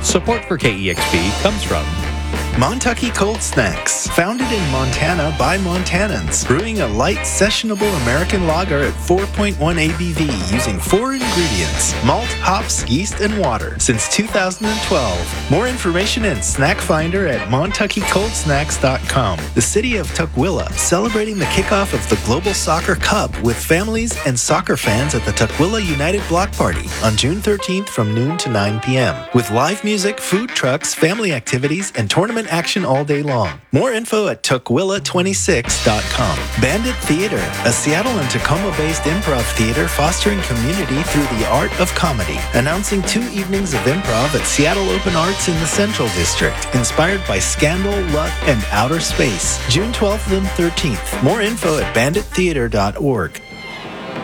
Support for KEXP comes from Montucky Cold Snacks, founded in Montana by Montanans, brewing a light, sessionable American lager at 4.1 ABV using 4 ingredients: malt, hops, yeast, and water since 2012. More information and snack finder at montuckycoldsnacks.com. The city of Tukwila, celebrating the kickoff of the Global Soccer Cup with families and soccer fans at the Tukwila United Block Party on June 13th from noon to 9 p.m. with live music, food trucks, family activities, and tournament action all day long. More info at tukwila26.com. Bandit Theater, a Seattle and Tacoma-based improv theater fostering community through the art of comedy, announcing 2 evenings of improv at Seattle Open Arts in the Central District, inspired by Scandal, Luck, and Outer Space, June 12th and 13th. More info at bandittheater.org.